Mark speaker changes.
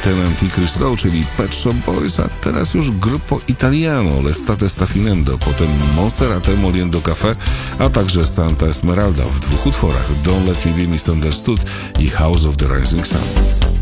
Speaker 1: Lieutenant i Chris Rowe, czyli Pet Shop Boys, a teraz już Gruppo Italiano, L'estate sta finendo, potem Monserrate Moliendo Café, a także Santa Esmeralda w 2 utworach: Don't Let Me Be Misunderstood i House of the Rising Sun.